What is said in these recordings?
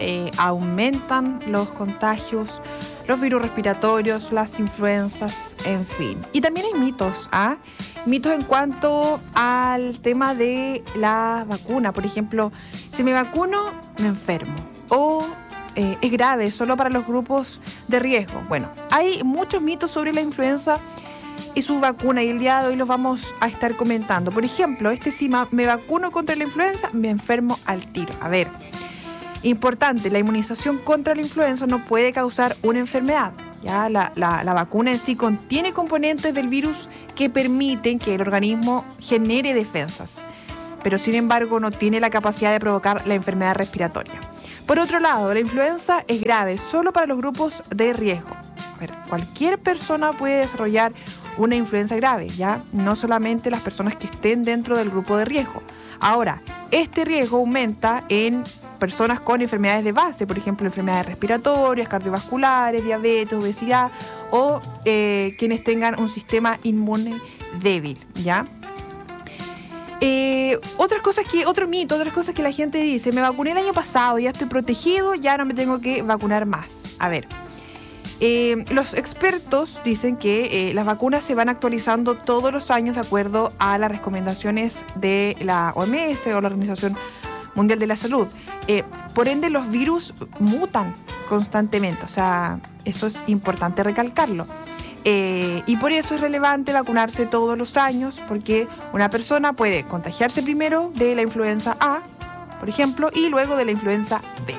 aumentan los contagios, los virus respiratorios, las influencias, en fin. Y también hay mitos, mitos en cuanto al tema de la vacuna. Por ejemplo, si me vacuno, me enfermo. O es grave, solo para los grupos de riesgo. Bueno, hay muchos mitos sobre la influenza y su vacuna, y el día de hoy los vamos a estar comentando. Por ejemplo, si me vacuno contra la influenza, me enfermo al tiro. A ver, importante, la inmunización contra la influenza no puede causar una enfermedad. Ya la vacuna en sí contiene componentes del virus que permiten que el organismo genere defensas, pero sin embargo no tiene la capacidad de provocar la enfermedad respiratoria. Por otro lado, la influenza es grave solo para los grupos de riesgo. A ver, cualquier persona puede desarrollar una influenza grave, ya no solamente las personas que estén dentro del grupo de riesgo. Ahora, este riesgo aumenta en personas con enfermedades de base, por ejemplo, enfermedades respiratorias, cardiovasculares, diabetes, obesidad o quienes tengan un sistema inmune débil, ¿ya? Otras cosas que la gente dice: me vacuné el año pasado, ya estoy protegido, ya no me tengo que vacunar más. A ver, los expertos dicen que las vacunas se van actualizando todos los años de acuerdo a las recomendaciones de la OMS o la Organización Mundial de la Salud. Por ende, los virus mutan constantemente, o sea, eso es importante recalcarlo. Y por eso es relevante vacunarse todos los años, porque una persona puede contagiarse primero de la influenza A, por ejemplo, y luego de la influenza B.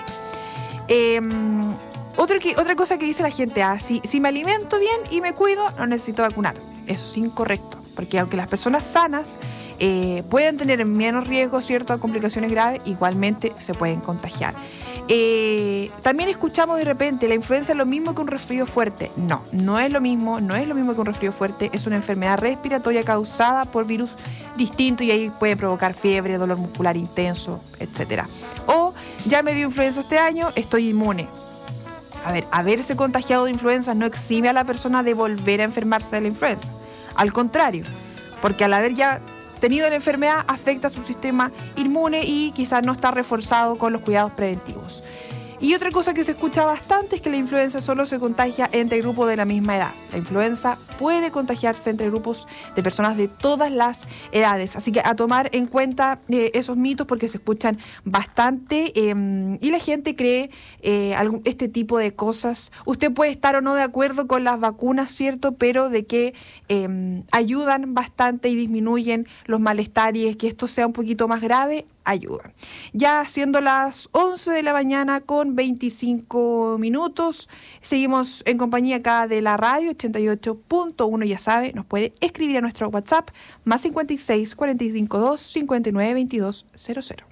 Otra cosa que dice la gente: si me alimento bien y me cuido, no necesito vacunar. Eso es incorrecto, porque aunque las personas sanas pueden tener menos riesgo, ciertas complicaciones graves, igualmente se pueden contagiar. También escuchamos de repente: la influenza es lo mismo que un resfrío fuerte. No es lo mismo que un resfrío fuerte. Es una enfermedad respiratoria causada por virus distintos y ahí puede provocar fiebre, dolor muscular intenso, etc. O ya me dio influenza este año, estoy inmune. A ver, haberse contagiado de influenza no exime a la persona de volver a enfermarse de la influenza. Al contrario, porque al haber ya tenido la enfermedad afecta a su sistema inmune y quizás no está reforzado con los cuidados preventivos. Y otra cosa que se escucha bastante es que la influenza solo se contagia entre grupos de la misma edad. La influenza puede contagiarse entre grupos de personas de todas las edades. Así que a tomar en cuenta esos mitos, porque se escuchan bastante y la gente cree este tipo de cosas. Usted puede estar o no de acuerdo con las vacunas, ¿cierto? Pero de que ayudan bastante y disminuyen los malestares, que esto sea un poquito más grave, ayudan. Ya siendo las 11 de la mañana con 25 minutos, seguimos en compañía acá de la radio 88.1, ya sabe, nos puede escribir a nuestro WhatsApp +56 452 59 22 00.